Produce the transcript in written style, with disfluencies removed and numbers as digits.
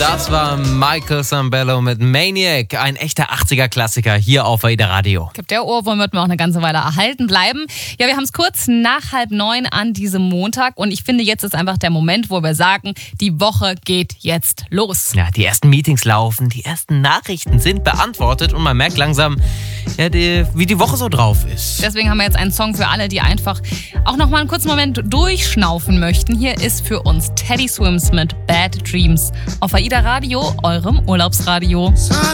Das war Michael Sambello mit Maniac, ein echter 80er-Klassiker hier auf AIDA Radio. Ich glaube, der Ohrwurm wird mir auch eine ganze Weile erhalten bleiben. Ja, wir haben es kurz nach 8:30 an diesem Montag und ich finde, jetzt ist einfach der Moment, wo wir sagen, die Woche geht jetzt los. Ja, die ersten Meetings laufen, die ersten Nachrichten sind beantwortet und man merkt langsam, ja, wie die Woche so drauf ist. Deswegen haben wir jetzt einen Song für alle, die einfach auch noch mal einen kurzen Moment durchschnaufen möchten. Hier ist für uns Teddy Swims mit Bad Dreams auf AIDA Radio, eurem Urlaubsradio.